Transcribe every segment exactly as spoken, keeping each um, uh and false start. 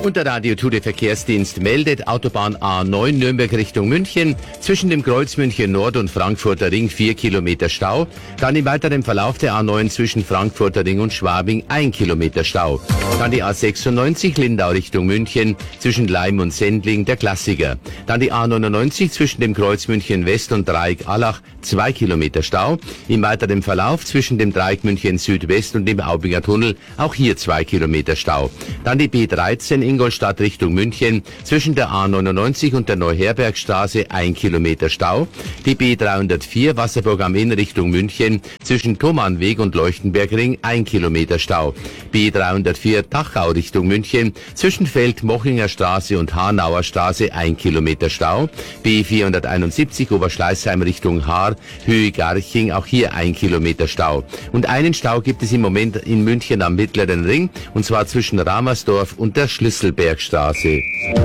Und der Radio Tude Verkehrsdienst meldet Autobahn A neun Nürnberg Richtung München. Zwischen dem Kreuz München Nord und Frankfurter Ring vier Kilometer Stau. Dann im weiteren Verlauf der A neun zwischen Frankfurter Ring und Schwabing ein Kilometer Stau. Dann die A sechsundneunzig Lindau Richtung München zwischen Leim und Sendling der Klassiker. Dann die A neunundneunzig zwischen dem Kreuz München West und Dreieck Allach zwei Kilometer Stau. Im weiteren Verlauf zwischen dem Dreieck München Südwest und dem Aubinger Tunnel auch hier zwei Kilometer Stau. Dann die B dreizehn Ingolstadt Richtung München zwischen der A neunundneunzig und der Neuherbergstraße ein Kilometer Stau. Die B dreihundertvier Wasserburg am Inn Richtung München zwischen Thomannweg und Leuchtenbergring ein Kilometer Stau. B dreihundertvier Dachau Richtung München zwischen Feldmochinger Straße und Hanauer Straße ein Kilometer Stau. B vierhunderteinundsiebzig Oberschleißheim Richtung Haar Höhe Garching auch hier ein Kilometer Stau. Und einen Stau gibt es im Moment in München am Mittleren Ring und zwar zwischen Ramersdorf und der Schlüsselbergstraße.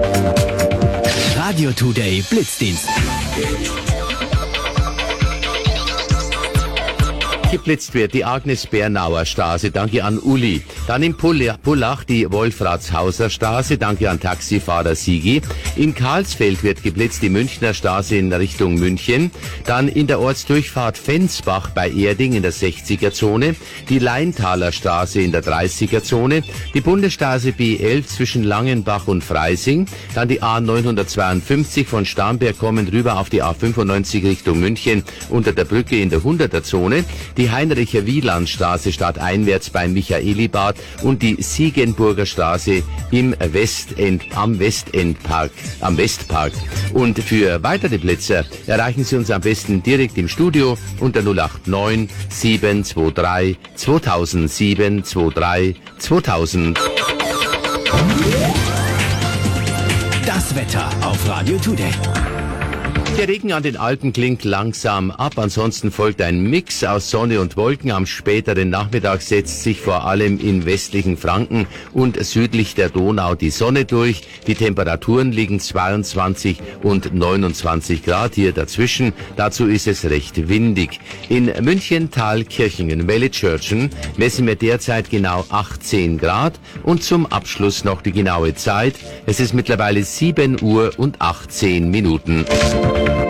Radio Today Blitzdienst. Geblitzt wird die Agnes-Bernauer Straße, danke an Uli. Dann in Pullach die Wolfratshauser Straße, danke an Taxifahrer Sigi. In Karlsfeld wird geblitzt die Münchner Straße in Richtung München. Dann in der Ortsdurchfahrt Fensbach bei Erding in der sechziger Zone. Die Leintaler Straße in der dreißiger Zone. Die Bundesstraße B elf zwischen Langenbach und Freising. Dann die A neunhundertzweiundfünfzig von Starnberg kommend rüber auf die A fünfundneunzig Richtung München unter der Brücke in der hunderter Zone. Die Heinricher-Wieland-Straße stadteinwärts beim Michaelibad und die Siegenburger Straße im Westend, am Westendpark, am Westpark. Und für weitere Blitzer erreichen Sie uns am besten direkt im Studio unter null acht neun sieben zwei drei zweitausendsieben zwei drei zweitausend. Das Wetter auf Radio Today. Der Regen an den Alpen klingt langsam ab, ansonsten folgt ein Mix aus Sonne und Wolken. Am späteren Nachmittag setzt sich vor allem in westlichen Franken und südlich der Donau die Sonne durch. Die Temperaturen liegen zweiundzwanzig und neunundzwanzig Grad hier dazwischen. Dazu ist es recht windig. In München, Thalkirchen, Wellitzschörtchen messen wir derzeit genau achtzehn Grad. Und zum Abschluss noch die genaue Zeit. Es ist mittlerweile sieben Uhr und achtzehn Minuten.